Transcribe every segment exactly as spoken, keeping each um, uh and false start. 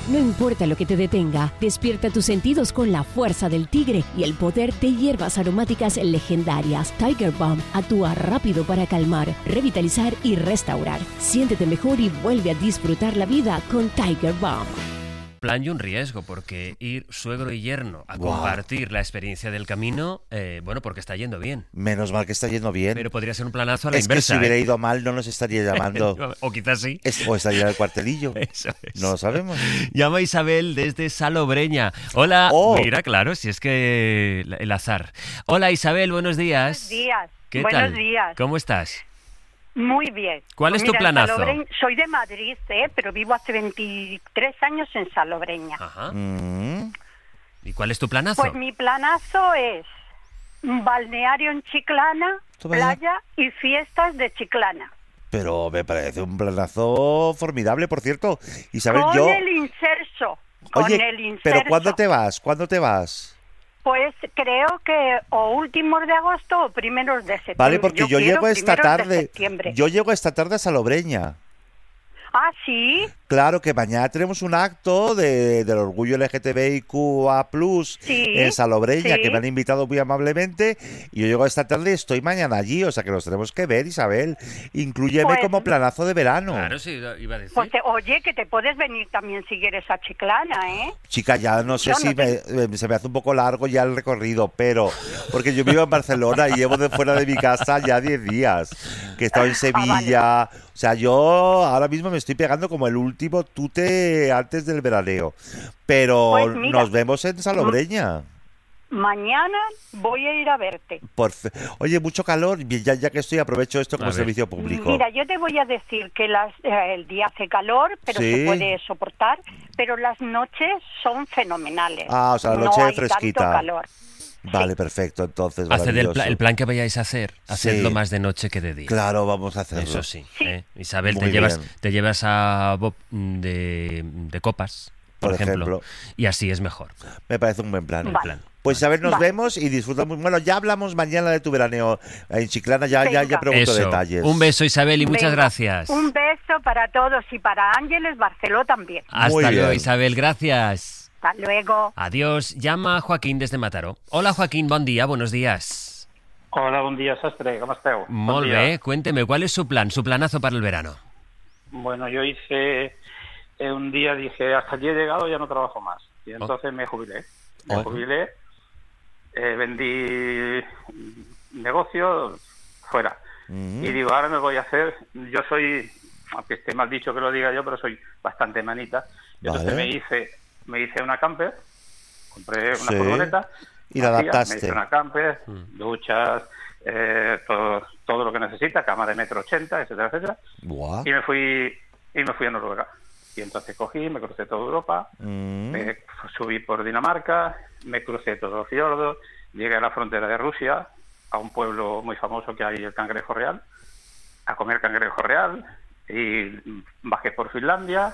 No importa lo que te detenga, despierta tus sentidos con la fuerza del tigre y el poder de hierbas aromáticas legendarias. Tiger Balm actúa rápido para calmar, revitalizar y restaurar. Siéntete mejor y vuelve a disfrutar la vida con Tiger Balm. Plan y un riesgo, porque ir suegro y yerno a Wow. compartir la experiencia del camino, eh, bueno, porque está yendo bien. Menos mal que está yendo bien. Pero podría ser un planazo a la es inversa. que si hubiera ¿eh? ido mal no nos estaría llamando. O quizás sí. Es- o estaría en el cuartelillo. Eso es. No lo sabemos. Llama Isabel desde Salobreña. Hola. Oh. Mira, claro, si es que el azar. Hola Isabel, buenos días. Buenos días. ¿Qué Buenos tal? días. ¿Cómo estás? Muy bien. ¿Cuál Pues es tu mira, en planazo? Salobreña- soy de Madrid, ¿eh? Pero vivo hace veintitrés años en Salobreña. Ajá. Mm. ¿Y cuál es tu planazo? Pues mi planazo es un balneario en Chiclana, Toma ya. playa y fiestas de Chiclana. Pero me parece un planazo formidable, por cierto. Isabel, con yo... el inserso. Con Oye, el inserso. pero ¿cuándo te vas? ¿Cuándo te vas? Pues creo que o últimos de agosto o primeros de septiembre. Vale, porque yo, quiero llego esta primeros de tarde. septiembre. Yo llego esta tarde a Salobreña. Ah, ¿sí? Claro que mañana tenemos un acto de, del orgullo L G T B I Q A plus, Sí, en Salobreña, sí. que me han invitado muy amablemente, y yo llego esta tarde y estoy mañana allí, o sea que nos tenemos que ver, Isabel. Inclúyeme Pues- como planazo de verano. Claro, sí, iba a decir. Pues te- oye, que te puedes venir también si quieres a Chiclana, ¿eh? Chica, ya no sé Yo si no me- eh, se me hace un poco largo ya el recorrido, pero porque yo vivo en Barcelona y llevo de fuera de mi casa ya diez días, que he estado en Sevilla. O sea, yo ahora mismo me estoy pegando como el último tute antes del veraneo. Pero Pues mira, nos vemos en Salobreña. Mañana voy a ir a verte. Por fe- Oye, mucho calor. Bien, Ya, ya que estoy, aprovecho esto como A ver. servicio público. Mira, yo te voy a decir que las, eh, el día hace calor, pero Sí. se puede soportar, pero las noches son fenomenales. Ah, o sea, la no noche hay fresquita. tanto calor. Vale, perfecto. Entonces, Haced el, maravilloso. pla- el plan que vayáis a hacer, hacedlo Sí. más de noche que de día. Claro, vamos a hacerlo. Eso sí. Sí. ¿eh? Isabel, Muy te llevas, bien. te llevas a Bob de, de copas, por, Por ejemplo, ejemplo. y así es mejor. Me parece un buen plan. Vale. plan. Pues a ver, nos Vale. vemos y disfrutamos. Bueno, ya hablamos mañana de tu veraneo en Chiclana, ya, ya, ya Venga. pregunto Eso. detalles. Un beso, Isabel, y muchas Venga, gracias. Un beso para todos y para Ángeles Barceló también. Hasta Muy luego, bien. Isabel, gracias. Hasta luego. Adiós. Llama Joaquín desde Mataró. Hola, Joaquín, buen día, buenos días. Hola, bon dia, sastre, com esteu? Bon Molt dia. bé, cuénteme, ¿cuál es su plan, su planazo para el verano? Bueno, yo hice, eh, un día dije, hasta aquí he llegado, ya no trabajo más. Y entonces me jubilé. Me Oh. jubilé, eh, vendí negocio fuera. Mm. Y digo, ahora me voy a hacer, yo soy, aunque esté mal dicho que lo diga yo, pero soy bastante manita. Entonces Vale. me hice me hice una camper, compré una Sí. furgoneta. Y la vacía, adaptaste. Me hice una camper, duchas, eh, todo, todo lo que necesita, cama de metro ochenta, etcétera, etcétera. Buah. Y me fui y me fui a Noruega. Y entonces cogí, me crucé toda Europa, Mm. me subí por Dinamarca, me crucé todos los fiordos, llegué a la frontera de Rusia, a un pueblo muy famoso que hay, el Cangrejo Real, a comer cangrejo real, y bajé por Finlandia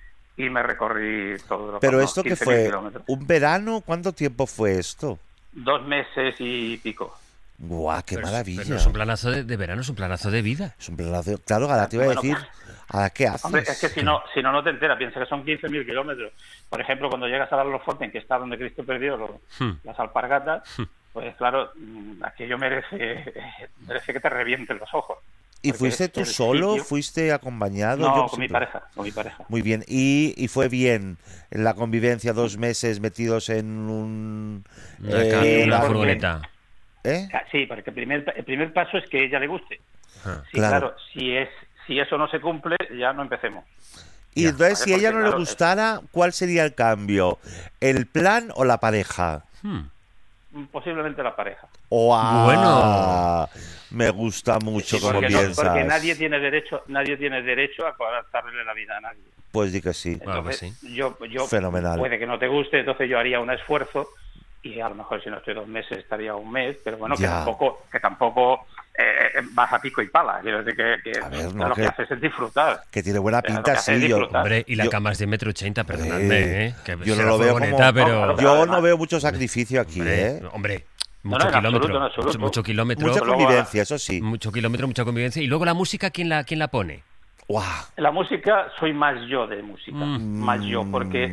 y me recorrí todo Europa. Pero unos esto que quince mil fue, kilómetros. ¿un verano? ¿Cuánto tiempo fue esto? Dos meses y pico. Guau, qué Pero es- maravilla. pero no es un planazo de, de verano, es un planazo de vida. Es un planazo. Claro, ahora te iba a Bueno, decir, ¿ahora qué haces? Hombre, es que si no, si no, no te enteras, piensa que son quince mil kilómetros. Por ejemplo, cuando llegas a Barloforten, que está donde Cristo perdió los- Hmm. las alpargatas, pues claro, mm, aquello merece, merece que te revienten los ojos. ¿Y Porque fuiste tú el solo? sitio- ¿Fuiste acompañado? No, Yo con mi siempre- pareja, con mi pareja. Muy bien. ¿Y, y fue bien la convivencia dos meses metidos en un... Una, eh, ca- una porque- furgoneta. ¿Eh? Ah, Sí, porque el primer, el primer paso es que ella le guste. Ah. Sí, Claro. claro, si, es, si eso no se cumple, ya no empecemos. Y Ya. entonces, si a ella Porque, no le claro, gustara, ¿cuál sería el cambio? ¿El plan o la pareja? Hmm. Posiblemente la pareja. ¡Oh, ah! Bueno. Me gusta mucho Sí, como porque, no- piensas. porque nadie tiene derecho, nadie tiene derecho a coartarle la vida a nadie. Pues di que sí. Bueno, pues Entonces, yo, yo Fenomenal. puede que no te guste, entonces yo haría un esfuerzo y a lo mejor si no estoy dos meses estaría un mes, pero bueno, que Ya. tampoco, que tampoco eh, vas a pico y pala. Quiero decir que, que A ver, lo no, que que- haces es disfrutar. Que tiene buena Pero lo pinta, que hace es sí. Yo, disfrutar. Hombre, y la Yo- cama es de metro ochenta, perdonadme, Eh, ¿eh? Que yo no será lo veo furgoneta, como- pero... No, yo además- no veo mucho sacrificio aquí, Hombre, ¿eh? hombre, No, mucho no, en kilómetro, absoluto, en absoluto. mucho, mucho kilómetro, Mucha luego- convivencia, eso sí. mucho kilómetro, mucha convivencia. Y luego la música, ¿quién la, quién la pone? ¡Guau! La música, soy más yo de música, Mm. más yo, porque